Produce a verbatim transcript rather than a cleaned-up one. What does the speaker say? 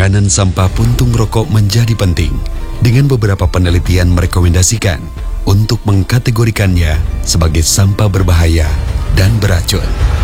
penanganan sampah puntung rokok menjadi penting, dengan beberapa penelitian merekomendasikan untuk mengkategorikannya sebagai sampah berbahaya dan beracun.